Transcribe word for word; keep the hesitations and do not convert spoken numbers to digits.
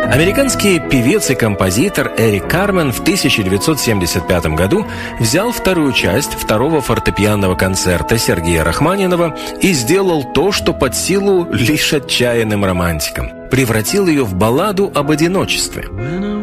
Американский певец и композитор Эрик Кармен в тысяча девятьсот семьдесят пятом году взял вторую часть второго фортепианного концерта Сергея Рахманинова и сделал то, что под силу лишь отчаянным романтикам. Превратил ее в балладу об одиночестве.